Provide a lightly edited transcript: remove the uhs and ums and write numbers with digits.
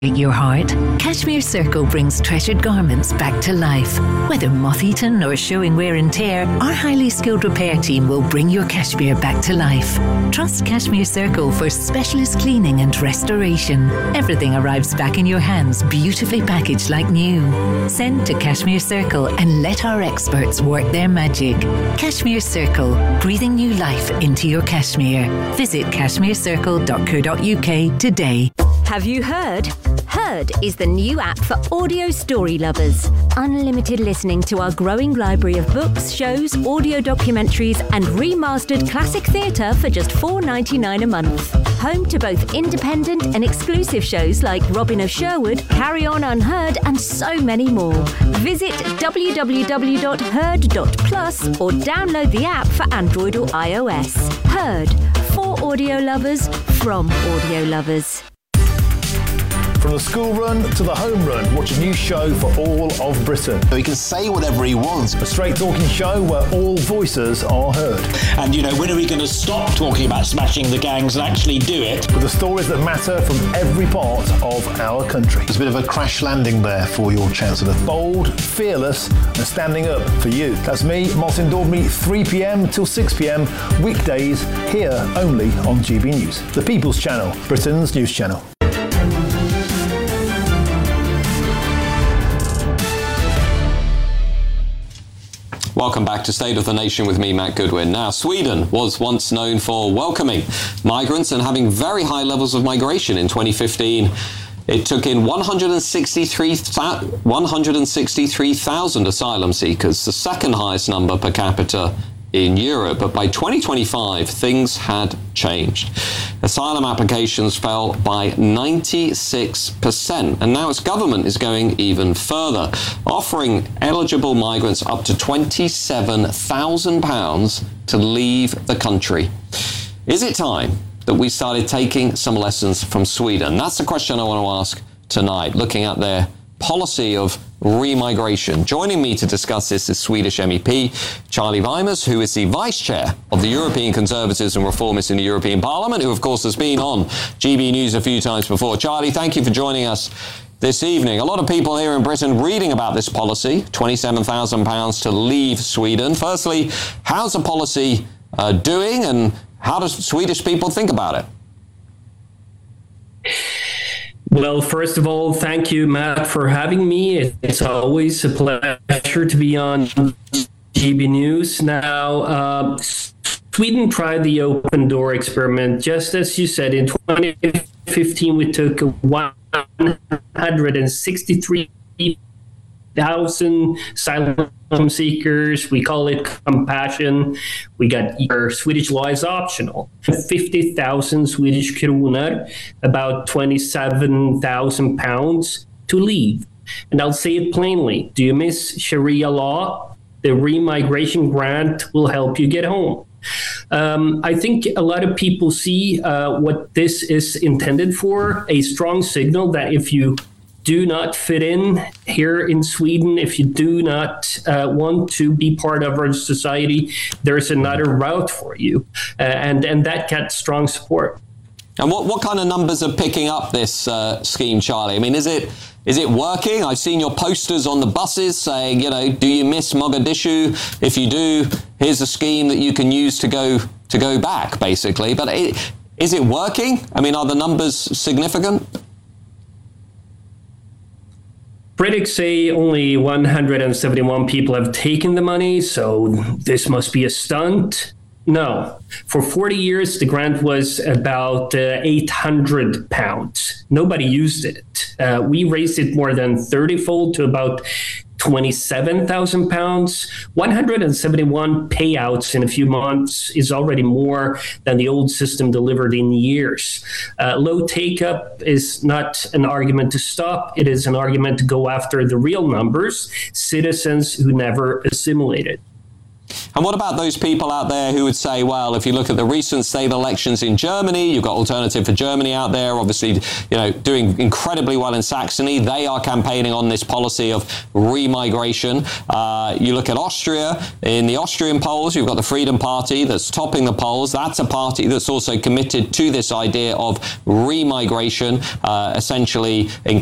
Your heart? Cashmere Circle brings treasured garments back to life. Whether moth-eaten or showing wear and tear, our highly skilled repair team will bring your cashmere back to life. Trust Cashmere Circle for specialist cleaning and restoration. Everything arrives back in your hands, beautifully packaged like new. Send to Cashmere Circle and let our experts work their magic. Cashmere Circle, breathing new life into your cashmere. Visit cashmerecircle.co.uk today. Have you heard? Heard is the new app for audio story lovers. Unlimited listening to our growing library of books, shows, audio documentaries, and remastered classic theatre for just $4.99 a month. Home to both independent and exclusive shows like Robin of Sherwood, Carry On Unheard, and so many more. Visit www.heard.plus or download the app for Android or iOS. Heard, for audio lovers, from audio lovers. From the school run to the home run, watch a new show for all of Britain. He can say whatever he wants. A straight talking show where all voices are heard. And, when are we going to stop talking about smashing the gangs and actually do it? With the stories that matter from every part of our country. There's a bit of a crash landing there for your Chancellor. Bold, fearless, and standing up for you. That's me, Martin Daubney, 3 p.m. till 6 p.m. weekdays, here only on GB News. The People's Channel, Britain's news channel. Welcome back to State of the Nation with me, Matt Goodwin. Now, Sweden was once known for welcoming migrants and having very high levels of migration. In 2015, it took in 163,000 asylum seekers, the second highest number per capita in Europe. But by 2025, things had changed. Asylum applications fell by 96%, and now its government is going even further, offering eligible migrants up to £27,000 to leave the country. Is it time that we started taking some lessons from Sweden? That's the question I want to ask tonight, looking at their policy of remigration. Joining me to discuss this is Swedish MEP Charlie Weimers, who is the Vice Chair of the European Conservatives and Reformists in the European Parliament, who of course has been on GB News a few times before. Charlie, thank you for joining us this evening. A lot of people here in Britain reading about this policy, £27,000 to leave Sweden. Firstly, how's the policy doing, and how do Swedish people think about it? Well, first of all, thank you, Matt, for having me. It's always a pleasure to be on GB News. Now, Sweden tried the open door experiment. Just as you said, in 2015, we took 163,000 asylum seekers. We call it compassion. We got our Swedish law is optional. 50,000 Swedish kronor, about 27,000 pounds to leave. And I'll say it plainly. Do you miss Sharia law? The remigration grant will help you get home. I think a lot of people see what this is intended for, a strong signal that if you do not fit in here in Sweden, if you do not want to be part of our society, there's another route for you. And that gets strong support. And what kind of numbers are picking up this scheme, Charlie? I mean, is it working? I've seen your posters on the buses saying, do you miss Mogadishu? If you do, here's a scheme that you can use to go back, basically. But is it working? I mean, are the numbers significant? Critics say only 171 people have taken the money, so this must be a stunt. No. For 40 years, the grant was about £800. Nobody used it. We raised it more than 30-fold to about £27,000. 171 payouts in a few months is already more than the old system delivered in years. Low take-up is not an argument to stop. It is an argument to go after the real numbers, citizens who never assimilated. And what about those people out there who would say, well, if you look at the recent state elections in Germany, you've got Alternative for Germany out there, obviously, doing incredibly well in Saxony. They are campaigning on this policy of remigration. You look at Austria. In the Austrian polls, you've got the Freedom Party that's topping the polls. That's a party that's also committed to this idea of remigration, essentially